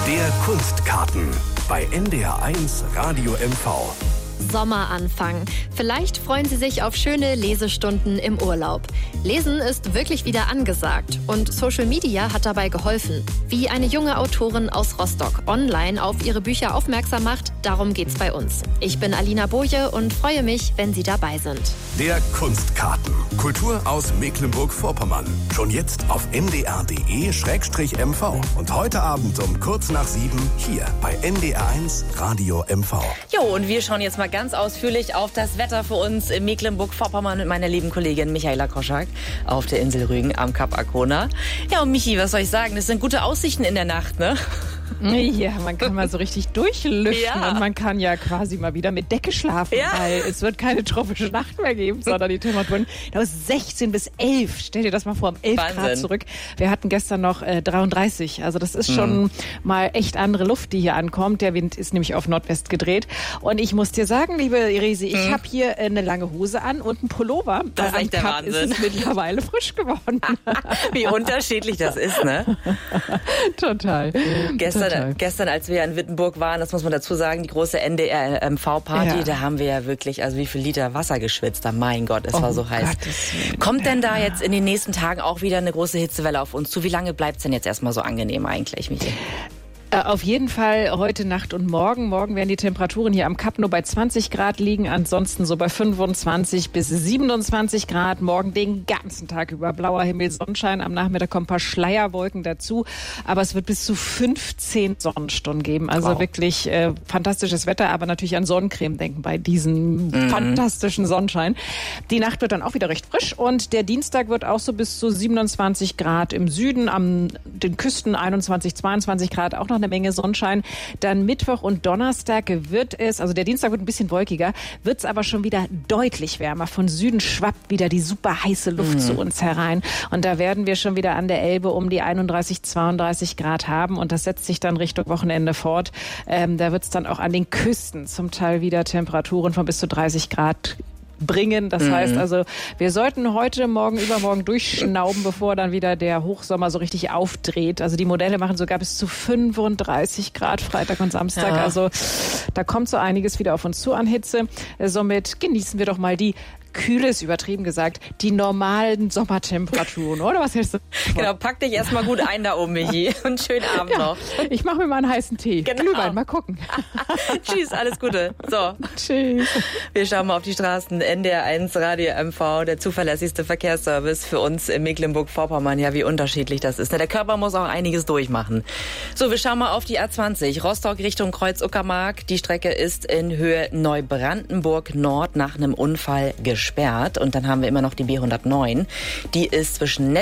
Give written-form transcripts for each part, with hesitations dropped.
Der Kunstkarten bei NDR1 Radio MV. Sommeranfang. Vielleicht freuen Sie sich auf schöne Lesestunden im Urlaub. Lesen ist wirklich wieder angesagt und Social Media hat dabei geholfen. Wie eine junge Autorin aus Rostock online auf ihre Bücher aufmerksam macht, darum geht's bei uns. Ich bin Alina Boje und freue mich, wenn Sie dabei sind. Der Kunstkarten. Kultur aus Mecklenburg-Vorpommern. Schon jetzt auf ndr.de/mv. Und heute Abend um kurz nach 7 hier bei NDR1 Radio MV. Jo, und wir schauen jetzt mal ganz ausführlich auf das Wetter für uns in Mecklenburg-Vorpommern mit meiner lieben Kollegin Michaela Koschak auf der Insel Rügen am Kap Arkona. Ja, und Michi, was soll ich sagen? Das sind gute Aussichten in der Nacht, ne? Ja, man kann mal so richtig durchlüften und man kann ja quasi mal wieder mit Decke schlafen, weil es wird keine tropische Nacht mehr geben, sondern die Temperaturen aus 16 bis 11. Stell dir das mal vor, um 11 Grad zurück. Wir hatten gestern noch 33, also das ist schon mal echt andere Luft, die hier ankommt. Der Wind ist nämlich auf Nordwest gedreht und ich muss dir sagen, liebe Resi, ich habe hier eine lange Hose an und einen Pullover. Das ist echt der Wahnsinn. Ist es mittlerweile frisch geworden. Wie unterschiedlich das ist, ne? Total. Gestern, als wir in Wittenburg waren, das muss man dazu sagen, die große NDR-MV-Party, da haben wir ja wirklich, also wie viel Liter Wasser geschwitzt. Mein Gott, es war so heiß. Kommt denn da jetzt in den nächsten Tagen auch wieder eine große Hitzewelle auf uns zu? Wie lange bleibt es denn jetzt erstmal so angenehm eigentlich, Michi? Auf jeden Fall heute Nacht und morgen. Morgen werden die Temperaturen hier am Kap nur bei 20 Grad liegen, ansonsten so bei 25 bis 27 Grad. Morgen den ganzen Tag über blauer Himmel, Sonnenschein. Am Nachmittag kommen ein paar Schleierwolken dazu. Aber es wird bis zu 15 Sonnenstunden geben. Also wirklich fantastisches Wetter, aber natürlich an Sonnencreme denken bei diesem fantastischen Sonnenschein. Die Nacht wird dann auch wieder recht frisch und der Dienstag wird auch so bis zu 27 Grad im Süden, an den Küsten 21, 22 Grad, auch noch eine Menge Sonnenschein. Dann Mittwoch und Donnerstag wird es, also der Dienstag wird ein bisschen wolkiger, wird es aber schon wieder deutlich wärmer. Von Süden schwappt wieder die super heiße Luft zu uns herein. Und da werden wir schon wieder an der Elbe um die 31, 32 Grad haben. Und das setzt sich dann Richtung Wochenende fort. Da wird es dann auch an den Küsten zum Teil wieder Temperaturen von bis zu 30 Grad bringen. Das heißt also, wir sollten heute, morgen, übermorgen durchschnauben, bevor dann wieder der Hochsommer so richtig aufdreht. Also die Modelle machen sogar bis zu 35 Grad Freitag und Samstag. Ja. Also da kommt so einiges wieder auf uns zu an Hitze. Somit genießen wir doch mal die kühle ist übertrieben gesagt, die normalen Sommertemperaturen, oder? Was hältst du? Genau, pack dich erstmal gut ein da oben, Michi. Und schönen Abend noch. Ich mache mir mal einen heißen Tee. Genau. Glühwein, mal gucken. Tschüss, alles Gute. So. Tschüss. Wir schauen mal auf die Straßen. NDR1 Radio MV, der zuverlässigste Verkehrsservice für uns in Mecklenburg-Vorpommern. Ja, wie unterschiedlich das ist. Der Körper muss auch einiges durchmachen. So, wir schauen mal auf die A20. Rostock Richtung Kreuz-Uckermark. Die Strecke ist in Höhe Neubrandenburg Nord nach einem Unfall gesperrt. Und dann haben wir immer noch die B109. Die ist zwischen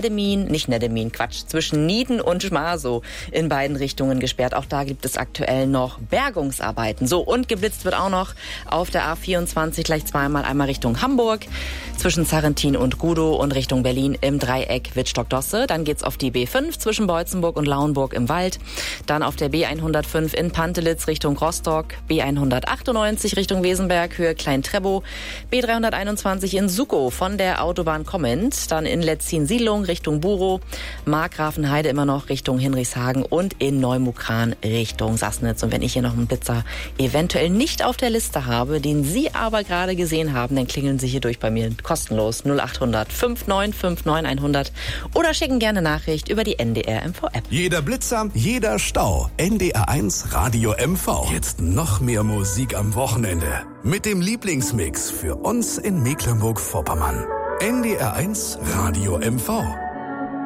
zwischen Nieden und Schmasow in beiden Richtungen gesperrt. Auch da gibt es aktuell noch Bergungsarbeiten. So, und geblitzt wird auch noch auf der A24 gleich zweimal. Einmal Richtung Hamburg, zwischen Sarrentin und Gudow und Richtung Berlin im Dreieck Wittstock-Dosse. Dann geht's auf die B5 zwischen Beutzenburg und Lauenburg im Wald. Dann auf der B105 in Pantelitz Richtung Rostock. B198 Richtung Wesenberg, Höhe Klein-Trebow. B321 in Sukow von der Autobahn kommend, dann in Letzin-Siedlung Richtung Burow, Markgrafenheide immer noch Richtung Hinrichshagen und in Neumukran Richtung Sassnitz. Und wenn ich hier noch einen Blitzer eventuell nicht auf der Liste habe, den Sie aber gerade gesehen haben, dann klingeln Sie hier durch bei mir kostenlos 0800 5959 100 oder schicken gerne Nachricht über die NDR MV App. Jeder Blitzer, jeder Stau. NDR1 Radio MV. Jetzt noch mehr Musik am Wochenende. Mit dem Lieblingsmix für uns in Mecklenburg-Vorpommern. NDR1 Radio MV.